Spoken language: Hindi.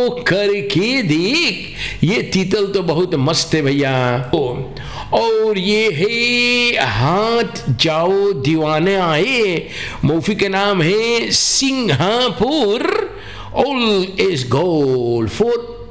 करके देख, ये तीतल तो बहुत मस्त है भैया। और ये है हाथ जाओ दीवाने आए, मूवी के नाम है Singapore. All is gold for